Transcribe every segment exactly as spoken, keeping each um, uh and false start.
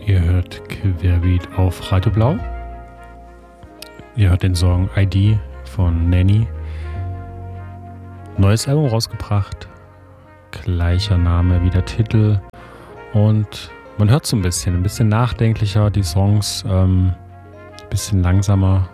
Ihr hört Querbeat auf Radio Blau. Ihr hört den Song I D von Nanny. Neues Album rausgebracht. Gleicher Name wie der Titel. Und man hört so ein bisschen, ein bisschen nachdenklicher die Songs, ähm, ein bisschen langsamer.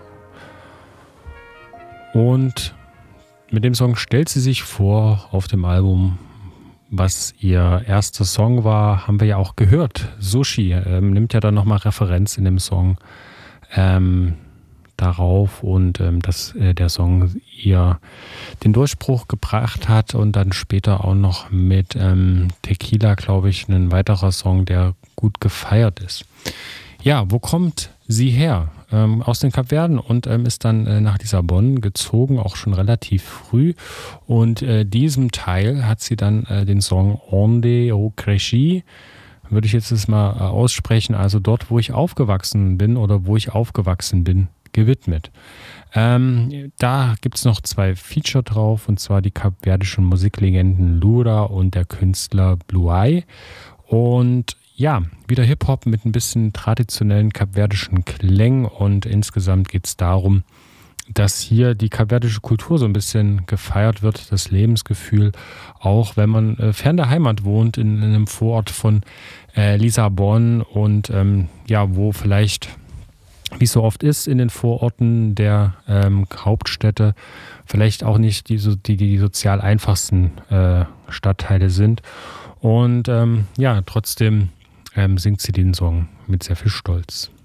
Und mit dem Song stellt sie sich vor auf dem Album, was ihr erster Song war, haben wir ja auch gehört. Sushi ähm, nimmt ja dann nochmal Referenz in dem Song ähm, darauf und ähm, dass äh, der Song ihr den Durchbruch gebracht hat und dann später auch noch mit ähm, Tequila, glaube ich, ein weiterer Song, der gut gefeiert ist. Ja, wo kommt sie her? Ähm, aus den Kapverden und ähm, ist dann äh, nach Lissabon gezogen, auch schon relativ früh. Und äh, diesem Teil hat sie dann äh, den Song Onde eu cresci, würde ich jetzt das mal äh, aussprechen, also dort, wo ich aufgewachsen bin oder wo ich aufgewachsen bin, gewidmet. Ähm, da gibt es noch zwei Feature drauf, und zwar die kapverdischen Musiklegenden Lura und der Künstler Bluai. Und ja, wieder Hip-Hop mit ein bisschen traditionellen kapverdischen Klängen, und insgesamt geht es darum, dass hier die kapverdische Kultur so ein bisschen gefeiert wird, das Lebensgefühl, auch wenn man äh, fern der Heimat wohnt, in, in einem Vorort von äh, Lissabon und ähm, ja, wo vielleicht, wie es so oft ist in den Vororten der ähm, Hauptstädte, vielleicht auch nicht die, die, die sozial einfachsten äh, Stadtteile sind. Und ähm, ja, trotzdem ähm, singt sie den Song mit sehr viel Stolz.